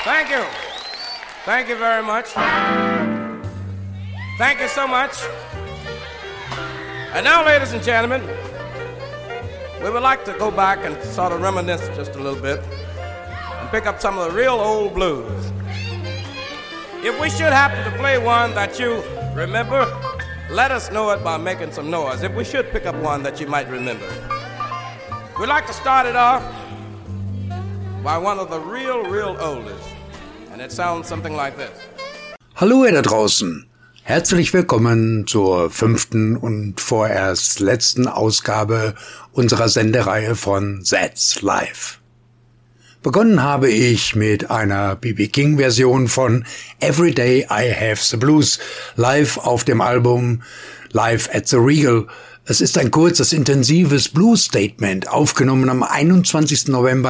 Thank you. Thank you very much. Thank you so much. And now, ladies and gentlemen, we would like to go back and sort of reminisce just a little bit and pick up some of the real old blues. If we should happen to play one that you remember, let us know it by making some noise. If we should pick up one that you might remember. We'd like to start it off by one of the real oldest. And it sounds something like this. Hallo ihr da draußen. Herzlich willkommen zur 5. und vorerst letzten Ausgabe unserer Sendereihe von That's Live. Begonnen habe ich mit einer B.B. King-Version von Every Day I Have the Blues, live auf dem Album Live at the Regal. Es ist ein kurzes, intensives Blues-Statement, aufgenommen am 21. November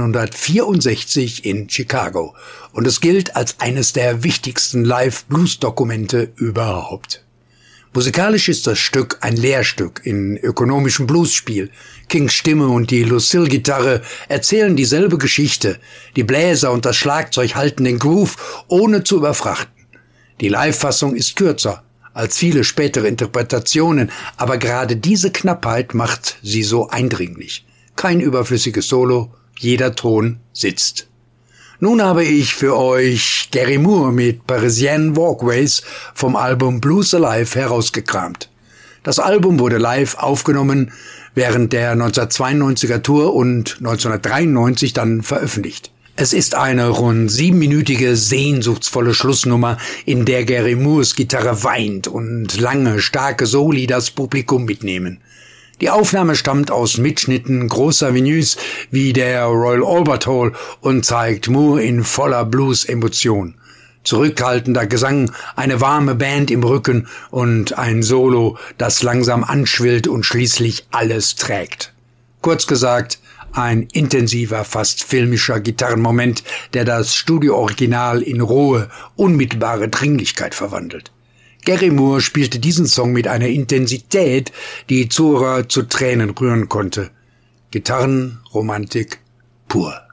1964 in Chicago. Und es gilt als eines der wichtigsten Live-Blues-Dokumente überhaupt. Musikalisch ist das Stück ein Lehrstück in ökonomischem Bluesspiel. Kings Stimme und die Lucille-Gitarre erzählen dieselbe Geschichte. Die Bläser und das Schlagzeug halten den Groove, ohne zu überfrachten. Die Live-Fassung ist kürzer als viele spätere Interpretationen, aber gerade diese Knappheit macht sie so eindringlich. Kein überflüssiges Solo, jeder Ton sitzt. Nun habe ich für euch Gary Moore mit Parisienne Walkways vom Album Blues Alive herausgekramt. Das Album wurde live aufgenommen während der 1992er Tour und 1993 dann veröffentlicht. Es ist eine rund 7-minütige, sehnsuchtsvolle Schlussnummer, in der Gary Moores Gitarre weint und lange, starke Soli das Publikum mitnehmen. Die Aufnahme stammt aus Mitschnitten großer Venues wie der Royal Albert Hall und zeigt Moore in voller Blues-Emotion. Zurückhaltender Gesang, eine warme Band im Rücken und ein Solo, das langsam anschwillt und schließlich alles trägt. Kurz gesagt, ein intensiver, fast filmischer Gitarrenmoment, der das Studio-Original in rohe, unmittelbare Dringlichkeit verwandelt. Gary Moore spielte diesen Song mit einer Intensität, die Zuhörer zu Tränen rühren konnte. Gitarrenromantik pur.